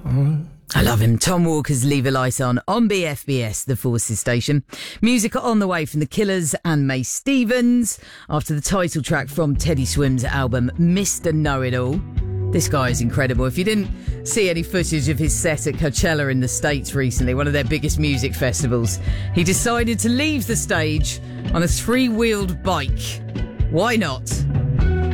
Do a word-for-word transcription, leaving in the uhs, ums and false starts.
I love him. Tom Walker's Leave a Light On on B F B S, the Forces station. Music on the way from The Killers and May Stevens after the title track from Teddy Swim's album Mister Know-It-All. This guy is incredible. If you didn't see any footage of his set at Coachella in the States recently, one of their biggest music festivals, he decided to leave the stage on a three-wheeled bike. Why not?